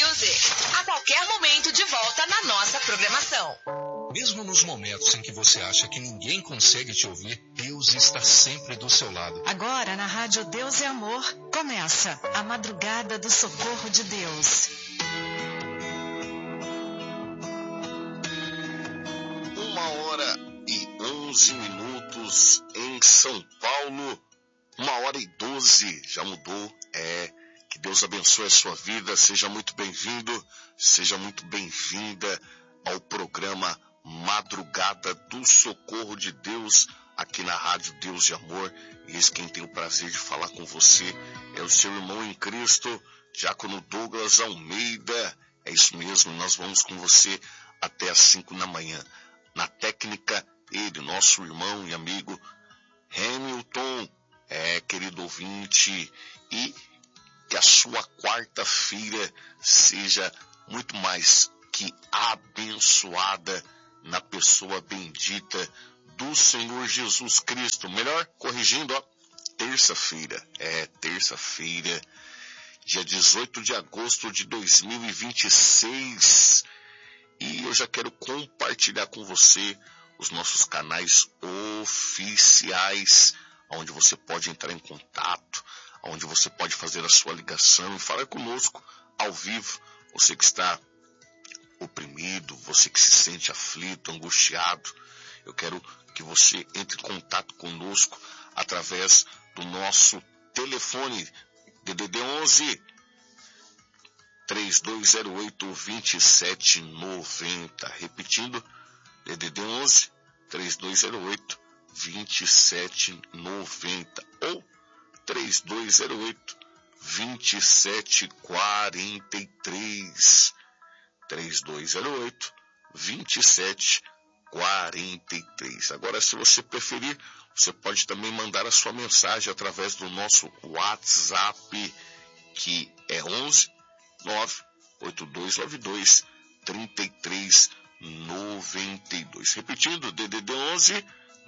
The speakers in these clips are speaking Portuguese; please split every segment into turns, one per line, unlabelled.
Music. A qualquer momento de volta na nossa programação.
Mesmo nos momentos em que você acha que ninguém consegue te ouvir, Deus está sempre do seu lado.
Agora na Rádio Deus é Amor, começa a Madrugada do Socorro de Deus.
1h11 em São Paulo, 1h12, já mudou, que Deus abençoe a sua vida, seja muito bem-vindo, seja muito bem-vinda ao programa Madrugada do Socorro de Deus, aqui na Rádio Deus de Amor. E esse quem tem o prazer de falar com você é o seu irmão em Cristo, Diácono Douglas Almeida. É isso mesmo, nós vamos com você até às 5 da manhã. Na técnica, ele, nosso irmão e amigo Hamilton, querido ouvinte, e que a sua quarta-feira seja muito mais que abençoada na pessoa bendita do Senhor Jesus Cristo. Melhor, corrigindo, terça-feira, dia 18 de agosto de 2026. E eu já quero compartilhar com você os nossos canais oficiais, onde você pode entrar em contato, onde você pode fazer a sua ligação e falar conosco ao vivo. Você que está oprimido, você que se sente aflito, angustiado, eu quero que você entre em contato conosco através do nosso telefone DDD 11 3208-2790. Repetindo, DDD 11 3208-2790 ou 3208-2743. 3208-2743. Agora, se você preferir, você pode também mandar a sua mensagem através do nosso WhatsApp, que é 11 98292-3392. Repetindo, DDD 11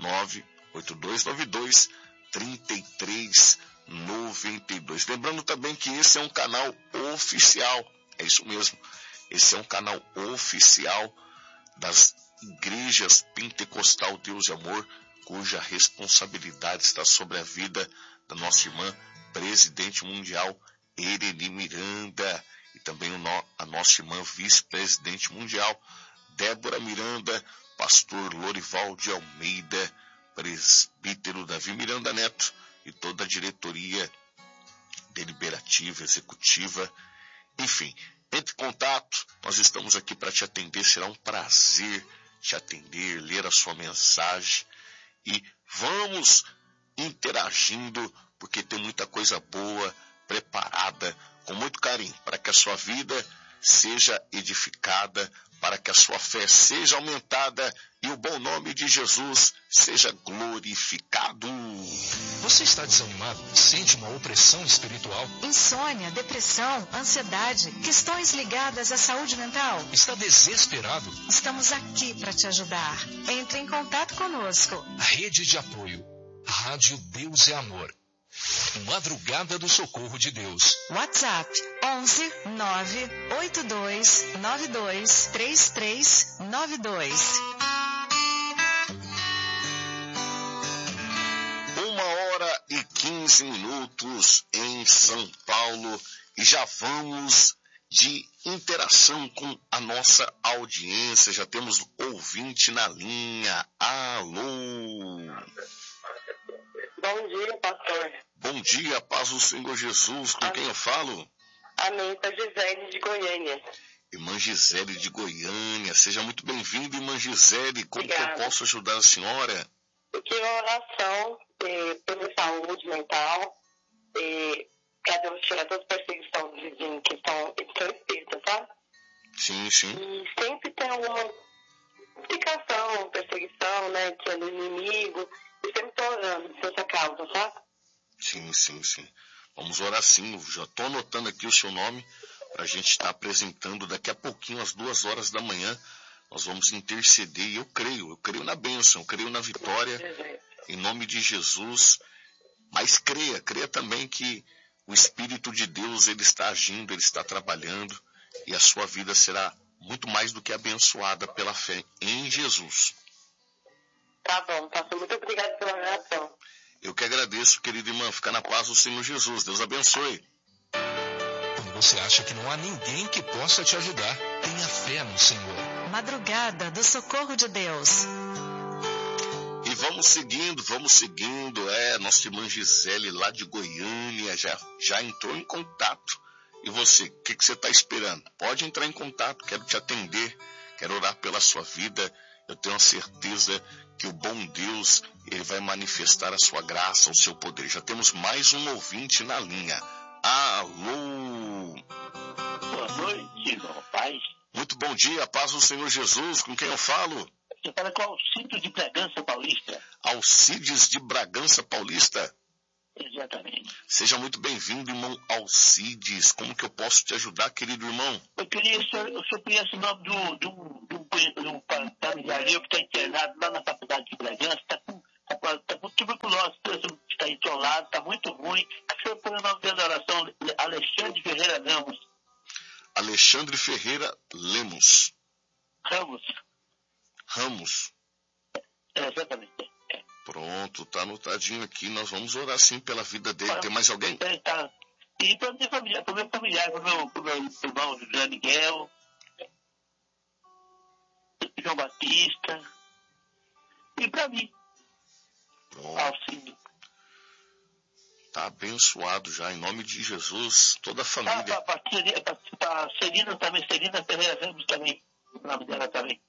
98292-3392. Lembrando também que esse é um canal oficial, é isso mesmo, esse é um canal oficial das Igrejas Pentecostal Deus e Amor, cuja responsabilidade está sobre a vida da nossa irmã presidente mundial, Ereli Miranda, e também a nossa irmã vice-presidente mundial, Débora Miranda, pastor Lorival de Almeida, presbítero Davi Miranda Neto e toda a diretoria deliberativa, executiva, enfim, entre em contato, nós estamos aqui para te atender, será um prazer te atender, ler a sua mensagem e vamos interagindo, porque tem muita coisa boa preparada com muito carinho para que a sua vida seja edificada, para que a sua fé seja aumentada e o bom nome de Jesus seja glorificado.
Você está desanimado? Sente uma opressão espiritual?
Insônia, depressão, ansiedade, questões ligadas à saúde mental?
Está desesperado?
Estamos aqui para te ajudar. Entre em contato conosco.
Rede de apoio. Rádio Deus é Amor. Madrugada do Socorro de Deus.
WhatsApp 11 982 92 3392.
1h15 em São Paulo e já vamos de interação com a nossa audiência. Já temos ouvinte na linha. Alô?
Bom dia, pastor.
Bom dia, paz do Senhor Jesus. Com quem eu falo?
Amém, sou Gisele de Goiânia.
Irmã Gisele de Goiânia. Seja muito bem-vinda, irmã Gisele. Como que eu posso ajudar a senhora?
Eu queria uma oração pela saúde mental, para Deus tirar toda a perseguição dos vizinhos que estão espíritas, sabe?
Sim, sim.
E sempre tem alguma complicação, perseguição, né, que é do inimigo, e sempre estou orando por essa causa, sabe?
Sim, sim, sim. Vamos orar sim. Eu já estou anotando aqui o seu nome para a gente estar apresentando daqui a pouquinho, às 2 horas da manhã. Nós vamos interceder e eu creio na bênção, eu creio na vitória, em nome de Jesus. Mas creia também que o Espírito de Deus, ele está agindo, ele está trabalhando e a sua vida será muito mais do que abençoada pela fé em Jesus.
Tá bom, pastor. Muito obrigada pela oração.
Eu que agradeço, querida irmã. Fica na paz do Senhor Jesus. Deus abençoe.
Quando você acha que não há ninguém que possa te ajudar, tenha fé no Senhor.
Madrugada do Socorro de Deus.
E vamos seguindo. Nossa irmã Gisele, lá de Goiânia, já entrou em contato. E você, o que você está esperando? Pode entrar em contato, quero te atender, quero orar pela sua vida. Eu tenho a certeza que o bom Deus, ele vai manifestar a sua graça, o seu poder. Já temos mais um ouvinte na linha. Alô?
Boa noite, irmão. Paz.
Muito bom dia, paz do Senhor Jesus. Com quem eu falo?
Você fala com Alcides de Bragança Paulista.
Alcides de Bragança Paulista?
Exatamente.
Seja muito bem-vindo, irmão Alcides. Como que eu posso te ajudar, querido irmão?
Eu queria, o senhor conhece o nome de um familiar meu que está internado lá na faculdade de Bragança, está com tuberculose, está isolado, está muito ruim. O senhor põe o nome dele na oração, Alexandre Ferreira Ramos.
Alexandre Ferreira Lemos. Ramos.
Exatamente.
Pronto, tá anotadinho aqui. Nós vamos orar sim pela vida dele. Tem mais alguém?
Tá. E para minha família, para o meu familiar, para o meu irmão José Miguel, João Batista, e para mim.
Pronto.
Alcindo.
Tá abençoado já, em nome de Jesus, toda a família.
Para Celina também, Celina Ferreira Ramos também, o nome dela também.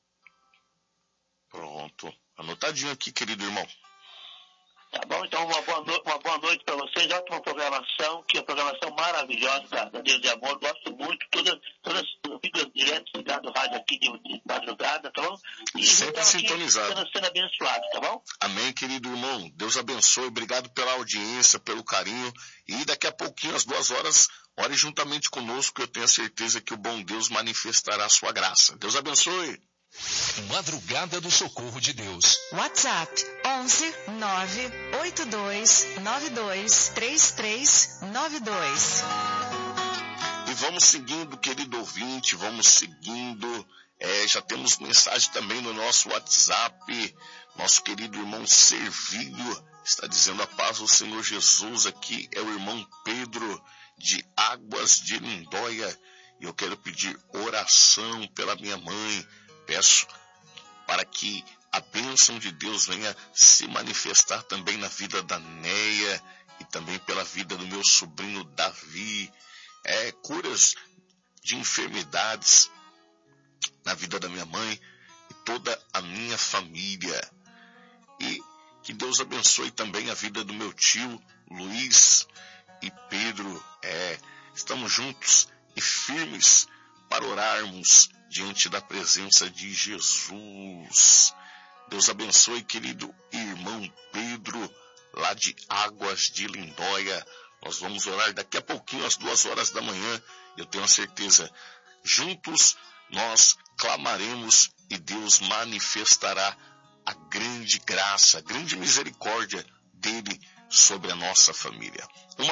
Pronto, anotadinho aqui, querido irmão.
Tá bom? Então, uma boa noite para vocês. Ótima programação, que é uma programação maravilhosa da Deus de Amor. Gosto muito. Eu fico direto ligado no rádio aqui de madrugada, tá bom? E
sempre sintonizado.
Sendo abençoado, tá bom?
Amém, querido irmão. Deus abençoe. Obrigado pela audiência, pelo carinho. E daqui a pouquinho, às 2h, ore juntamente conosco, que eu tenho a certeza que o bom Deus manifestará a sua graça. Deus abençoe.
Madrugada do Socorro de Deus.
WhatsApp 11 982 92 3392.
E vamos seguindo, querido ouvinte, vamos seguindo. Já temos mensagem também no nosso WhatsApp. Nosso querido irmão Servilho está dizendo a paz do Senhor Jesus. Aqui é o irmão Pedro de Águas de Lindóia. E eu quero pedir oração pela minha mãe. Peço para que a bênção de Deus venha se manifestar também na vida da Neia e também pela vida do meu sobrinho Davi. Curas de enfermidades na vida da minha mãe e toda a minha família. E que Deus abençoe também a vida do meu tio Luiz e Pedro. Estamos juntos e firmes para orarmos diante da presença de Jesus. Deus abençoe, querido irmão Pedro, lá de Águas de Lindóia. Nós vamos orar daqui a pouquinho, às 2h da manhã. Eu tenho a certeza, juntos nós clamaremos e Deus manifestará a grande graça, a grande misericórdia dele sobre a nossa família.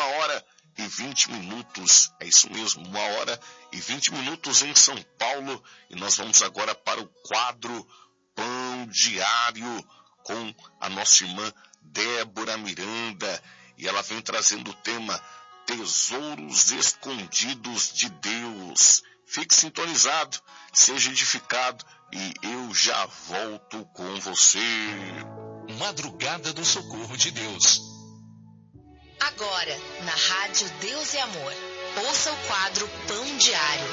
1h20, é isso mesmo, 1h20 em São Paulo, e nós vamos agora para o quadro Pão Diário com a nossa irmã Débora Miranda, e ela vem trazendo o tema Tesouros Escondidos de Deus. Fique sintonizado, seja edificado, e eu já volto com você.
Madrugada do Socorro de Deus.
Agora, na Rádio Deus e Amor, ouça o quadro Pão Diário.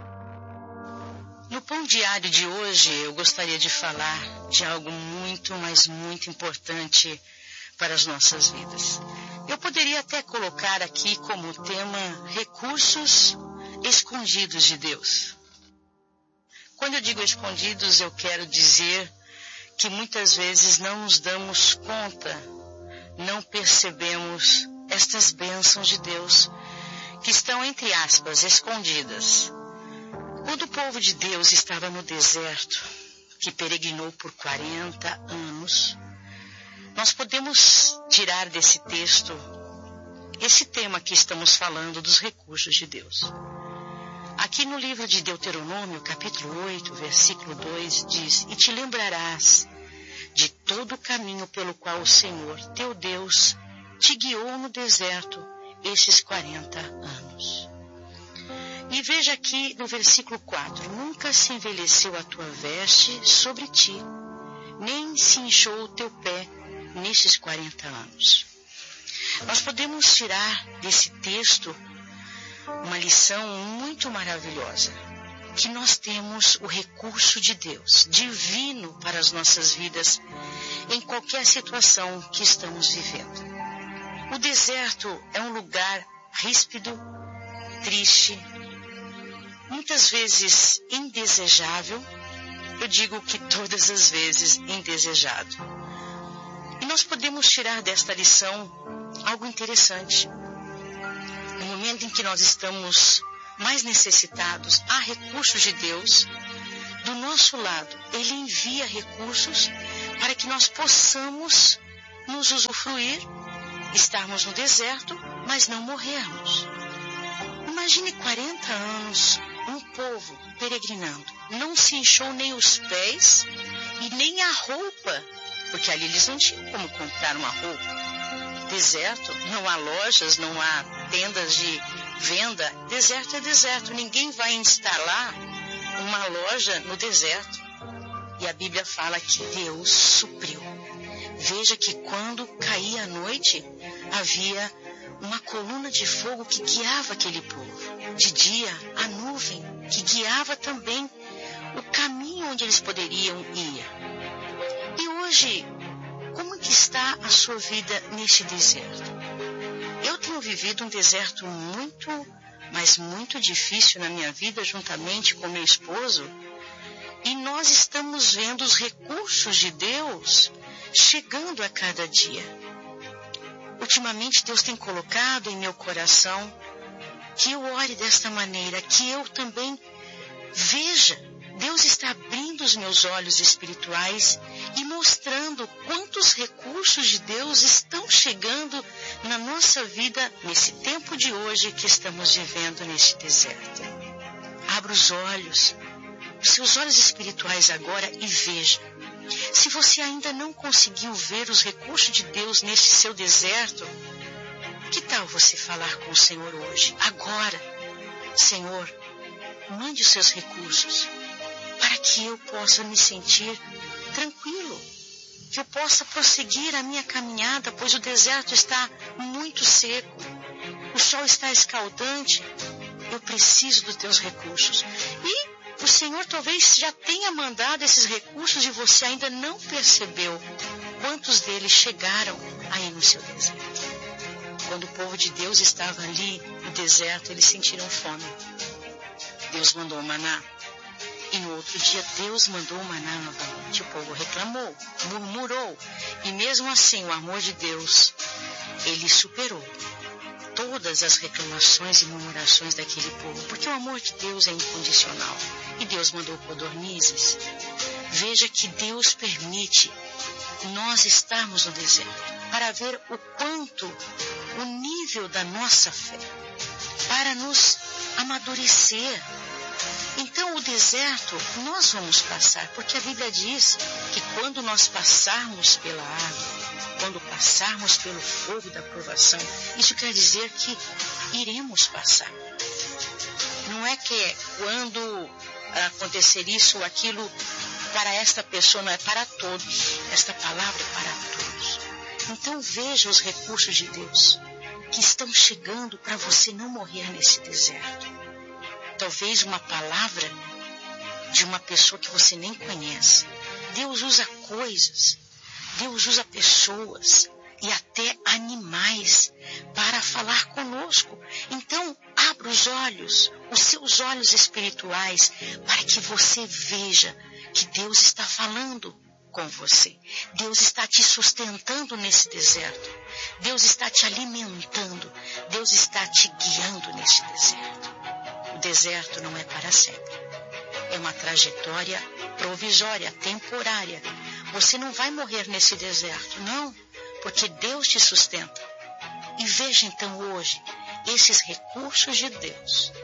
No Pão Diário de hoje, eu gostaria de falar de algo muito, mas muito importante para as nossas vidas. Eu poderia até colocar aqui como tema Recursos Escondidos de Deus. Quando eu digo escondidos, eu quero dizer que muitas vezes não nos damos conta, não percebemos estas bênçãos de Deus que estão, entre aspas, escondidas. Quando o povo de Deus estava no deserto, que peregrinou por 40 anos, nós podemos tirar desse texto esse tema que estamos falando dos recursos de Deus. Aqui no livro de Deuteronômio, capítulo 8, versículo 2, diz: E te lembrarás de todo o caminho pelo qual o Senhor, teu Deus, te guiou no deserto estes 40 anos. E veja aqui no versículo 4, nunca se envelheceu a tua veste sobre ti, nem se inchou o teu pé nestes 40 anos. Nós podemos tirar desse texto uma lição muito maravilhosa, que nós temos o recurso de Deus, divino para as nossas vidas, em qualquer situação que estamos vivendo. O deserto é um lugar ríspido, triste, muitas vezes indesejável, eu digo que todas as vezes indesejado. E nós podemos tirar desta lição algo interessante. No momento em que nós estamos mais necessitados, há recursos de Deus. Do nosso lado, Ele envia recursos para que nós possamos nos usufruir, estarmos no deserto, mas não morrermos. Imagine 40 anos, um povo peregrinando. Não se inchou nem os pés e nem a roupa, porque ali eles não tinham como comprar uma roupa. Deserto, não há lojas, não há tendas de venda. Deserto é deserto. Ninguém vai instalar uma loja no deserto. E a Bíblia fala que Deus supriu. Veja que quando caía a noite, havia uma coluna de fogo que guiava aquele povo. De dia, a nuvem que guiava também o caminho onde eles poderiam ir. E hoje, como que está a sua vida neste deserto? Eu tenho vivido um deserto muito, mas muito difícil na minha vida, juntamente com meu esposo, e nós estamos vendo os recursos de Deus chegando a cada dia. Ultimamente Deus tem colocado em meu coração que eu ore desta maneira, que eu também veja. Deus está abrindo os meus olhos espirituais e mostrando quantos recursos de Deus estão chegando na nossa vida nesse tempo de hoje que estamos vivendo neste deserto. Abra os olhos, os seus olhos espirituais agora e veja. Se você ainda não conseguiu ver os recursos de Deus neste seu deserto, que tal você falar com o Senhor hoje, agora? Senhor, mande os seus recursos, para que eu possa me sentir tranquilo, que eu possa prosseguir a minha caminhada, pois o deserto está muito seco, o sol está escaldante, eu preciso dos teus recursos. E o Senhor talvez já tenha mandado esses recursos e você ainda não percebeu quantos deles chegaram aí no seu deserto. Quando o povo de Deus estava ali no deserto, eles sentiram fome. Deus mandou o maná. E no outro dia Deus mandou o maná novamente. O povo reclamou, murmurou. E mesmo assim o amor de Deus, ele superou todas as reclamações e murmurações daquele povo. Porque o amor de Deus é incondicional. E Deus mandou codornizes. Veja que Deus permite nós estarmos no deserto para ver o quanto, o nível da nossa fé, para nos amadurecer. Então o deserto nós vamos passar, porque a Bíblia diz que quando nós passarmos pela água, quando passarmos pelo fogo da provação, isso quer dizer que iremos passar. Não é que quando acontecer isso ou aquilo para esta pessoa, não é para todos. Esta palavra é para todos. Então veja os recursos de Deus que estão chegando para você não morrer nesse deserto. Talvez uma palavra de uma pessoa que você nem conhece. Deus usa coisas, Deus usa pessoas e até animais para falar conosco. Então, abra os olhos, os seus olhos espirituais, para que você veja que Deus está falando com você. Deus está te sustentando nesse deserto. Deus está te alimentando. Deus está te guiando nesse deserto. O deserto não é para sempre. É uma trajetória provisória, temporária. Você não vai morrer nesse deserto, não, porque Deus te sustenta. E veja então hoje esses recursos de Deus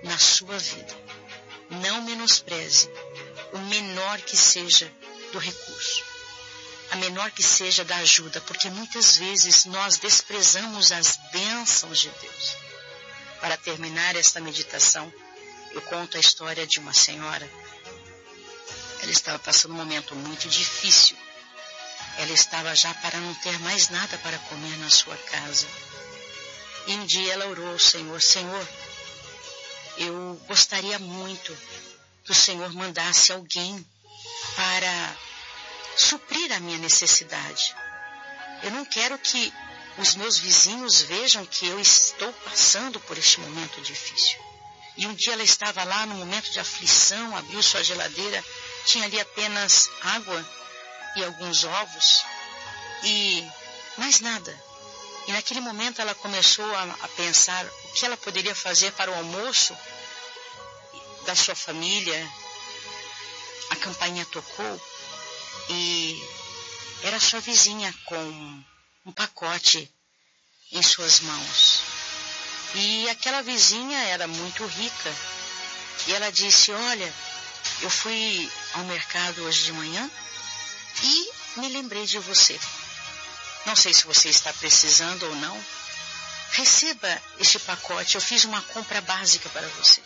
na sua vida. Não menospreze o menor que seja do recurso, a menor que seja da ajuda, porque muitas vezes nós desprezamos as bênçãos de Deus. Para terminar esta meditação, eu conto a história de uma senhora. Ela estava passando um momento muito difícil. Ela estava já para não ter mais nada para comer na sua casa. E um dia ela orou ao Senhor: Senhor, eu gostaria muito que o Senhor mandasse alguém para suprir a minha necessidade. Eu não quero que os meus vizinhos vejam que eu estou passando por este momento difícil. E um dia ela estava lá no momento de aflição, abriu sua geladeira, tinha ali apenas água e alguns ovos e mais nada. E naquele momento ela começou a pensar o que ela poderia fazer para o almoço da sua família. A campainha tocou e era sua vizinha com um pacote em suas mãos. E aquela vizinha era muito rica. E ela disse: olha, eu fui ao mercado hoje de manhã e me lembrei de você. Não sei se você está precisando ou não. Receba este pacote, eu fiz uma compra básica para você.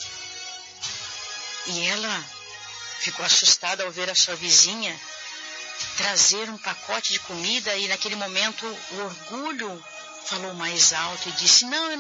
E ela ficou assustada ao ver a sua vizinha trazer um pacote de comida, e naquele momento o orgulho falou mais alto e disse: não, eu